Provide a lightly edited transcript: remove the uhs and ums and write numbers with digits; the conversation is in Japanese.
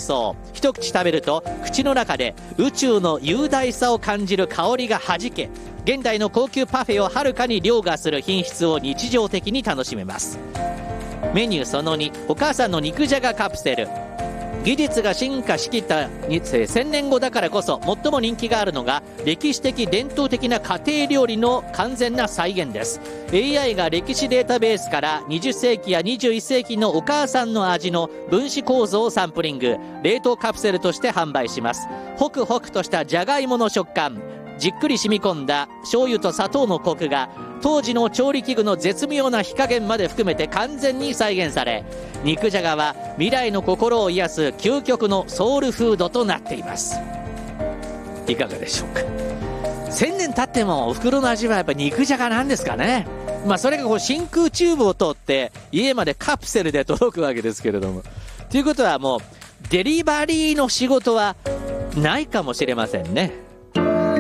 想。一口食べると口の中で宇宙の雄大さを感じる香りがはじけ、現代の高級パフェをはるかに凌駕する品質を日常的に楽しめます。メニューその2、お母さんの肉じゃがカプセル。技術が進化しきった1000年後だからこそ最も人気があるのが、歴史的伝統的な家庭料理の完全な再現です。 AI が歴史データベースから20世紀や21世紀のお母さんの味の分子構造をサンプリング、冷凍カプセルとして販売します。ホクホクとしたじゃがいもの食感、じっくり染み込んだ醤油と砂糖のコクが当時の調理器具の絶妙な火加減まで含めて完全に再現され、肉じゃがは未来の心を癒す究極のソウルフードとなっています。いかがでしょうか。1000年経ってもお袋の味はやっぱ肉じゃがなんですかね。それがこう真空チューブを通って家までカプセルで届くわけですけれども、ということはもうデリバリーの仕事はないかもしれませんね。